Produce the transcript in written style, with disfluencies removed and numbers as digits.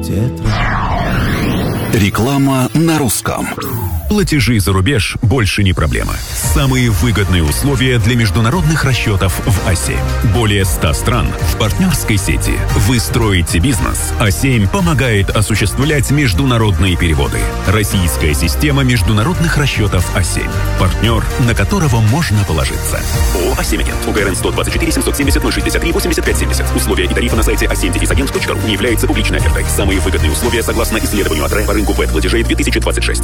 Реклама на русском. Платежи за рубеж больше не проблема. Самые выгодные условия для международных расчетов в А7. Более 100 стран в партнерской сети. Вы строите бизнес. А7 помогает осуществлять международные переводы. Российская система международных расчетов А7. Партнер, на которого можно положиться. ООО «А7 Агент». УГРН 124 770 063 85 70. Условия и тарифы на сайте a7-agent.ru. Не является публичной офертой. Самые выгодные условия согласно исследованию АТРЭ по рынку веб-платежей 2026.